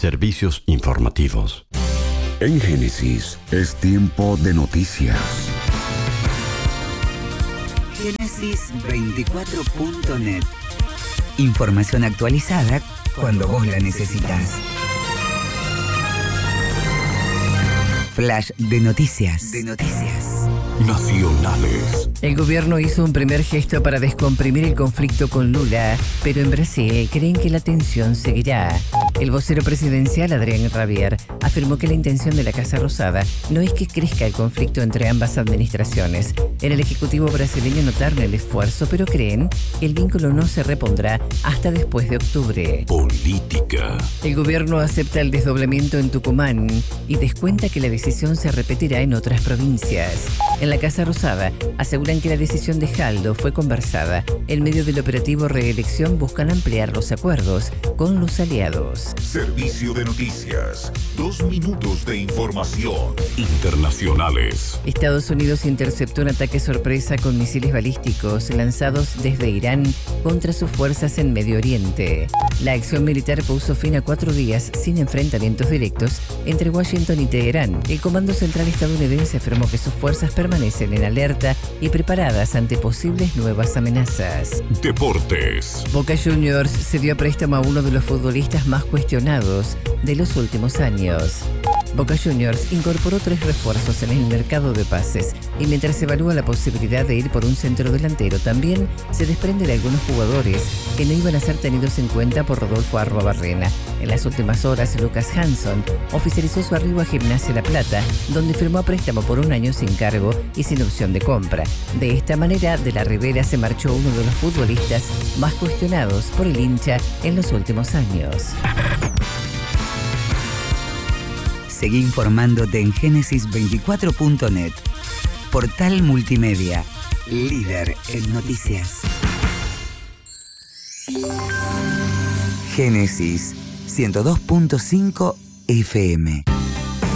Servicios informativos. En Génesis es tiempo de noticias. Génesis24.net. Información actualizada cuando vos la necesitas. Flash de noticias. Nacionales. El gobierno hizo un primer gesto para descomprimir el conflicto con Lula, pero en Brasil creen que la tensión seguirá. El vocero presidencial, Adrián Rabier, afirmó que la intención de la Casa Rosada no es que crezca el conflicto entre ambas administraciones. En el Ejecutivo brasileño notaron el esfuerzo, pero creen que el vínculo no se repondrá hasta después de octubre. Política. El gobierno acepta el desdoblamiento en Tucumán y descuenta que la decisión se repetirá en otras provincias. En la Casa Rosada aseguran que la decisión de Jaldo fue conversada. En medio del operativo reelección buscan ampliar los acuerdos con los aliados. Servicio de noticias. 2 minutos de información. Internacionales. Estados Unidos interceptó un ataque sorpresa con misiles balísticos lanzados desde Irán contra sus fuerzas en Medio Oriente. La acción militar puso fin a 4 días sin enfrentamientos directos entre Washington y Teherán. El Comando Central estadounidense afirmó que sus fuerzas permanecen en alerta y preparadas ante posibles nuevas amenazas. Deportes. Boca Juniors se dio a préstamo a uno de los futbolistas más cuestionados de los últimos años. Boca Juniors incorporó 3 refuerzos en el mercado de pases y mientras se evalúa la posibilidad de ir por un centro delantero, también se desprende de algunos jugadores que no iban a ser tenidos en cuenta por Rodolfo Arruabarrena. En las últimas horas, Lucas Hanson oficializó su arribo a Gimnasia La Plata, donde firmó a préstamo por 1 año sin cargo y sin opción de compra. De esta manera, de la Ribera se marchó uno de los futbolistas más cuestionados por el hincha en los últimos años. Seguí informándote en Génesis24.net. Portal multimedia, líder en noticias. Génesis 102.5 FM.